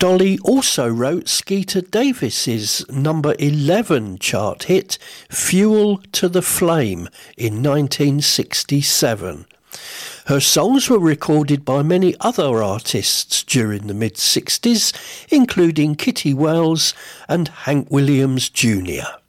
Dolly also wrote Skeeter Davis's number 11 chart hit, Fuel to the Flame, in 1967. Her songs were recorded by many other artists during the mid-60s, including Kitty Wells and Hank Williams Jr.